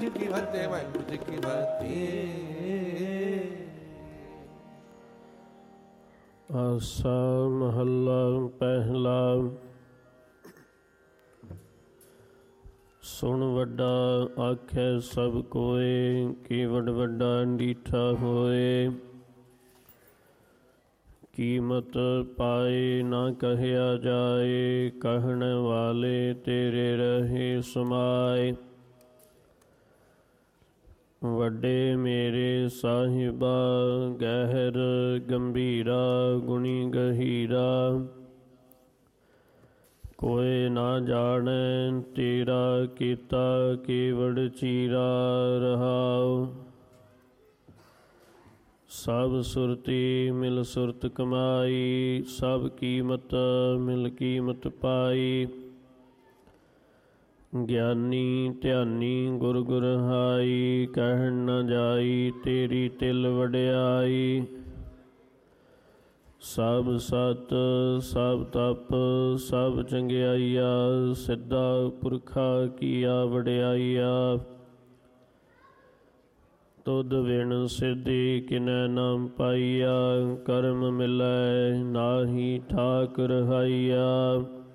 ਜੀ ਕੀ ਫਤਿਹ, ਵਾਹਿਗੁਰੂ ਜੀ ਕੀ ਫਤਿਹ। ਆਸਾ ਮਹੱਲਾ ਪਹਿਲਾ। ਸੁਣ ਵੱਡਾ ਆਖੈ ਸਭ ਕੋਏ, ਕੀ ਵੱਡ ਵੱਡਾ ਡੀਠਾ ਹੋਏ। ਕੀਮਤ ਪਾਏ ਨਾ ਕਹਿਆ ਜਾਏ, ਕਹਿਣ ਵਾਲੇ ਤੇਰੇ ਰਹੇ ਸਮਾਏ। ਵੱਡੇ ਮੇਰੇ ਸਾਹਿਬਾ, ਗਹਿਰ ਗੰਭੀਰਾ ਗੁਣੀ ਗਹੀਰਾ। ਕੋਇ ਨਾ ਜਾਣੈ ਤੇਰਾ ਕੀਤਾ, ਕੇਵੜ ਚੀਰਾ ਰਹਾਉ। ਸਭ ਸੁਰਤੀ ਮਿਲ ਸੁਰਤ ਕਮਾਈ, ਸਭ ਕੀਮਤ ਮਿਲ ਕੀਮਤ ਪਾਈ। ਗਿਆਨੀ ਧਿਆਨੀ ਗੁਰ ਗੁਰਹਾਈ, ਕਹਿਣ ਨ ਜਾਈ ਤੇਰੀ ਤਿਲ ਵਡਿਆਈ। ਸਭ ਸਤ ਸਭ ਤਪ ਸਭ ਚੰਗਿਆਈਆ, ਸਿੱਧਾ ਪੁਰਖਾ ਕੀਆ ਵਡਿਆਈਆ। ਤੁਧ ਵਿਣ ਸਿੱਧੀ ਕਿਨੈ ਨਾ ਪਾਈਆ, ਕਰਮ ਮਿਲੈ ਨਾਹੀ ਠਾਕ ਰਹਾਈਆ।